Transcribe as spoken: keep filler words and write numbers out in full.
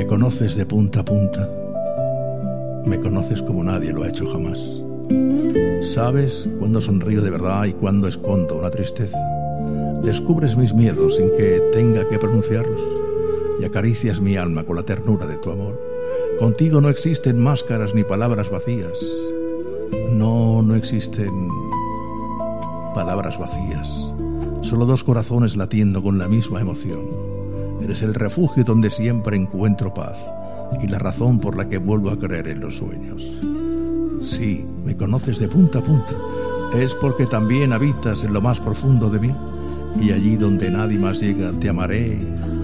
Me conoces de punta a punta. Me conoces como nadie lo ha hecho jamás. Sabes cuándo sonrío de verdad y cuándo escondo una tristeza. Descubres mis miedos sin que tenga que pronunciarlos y acaricias mi alma con la ternura de tu amor. Contigo no existen máscaras ni palabras vacías. No, no existen palabras vacías. Solo dos corazones latiendo con la misma emoción. Eres el refugio donde siempre encuentro paz y la razón por la que vuelvo a creer en los sueños. Sí, me conoces de punta a punta. Es porque también habitas en lo más profundo de mí y allí donde nadie más llega te amaré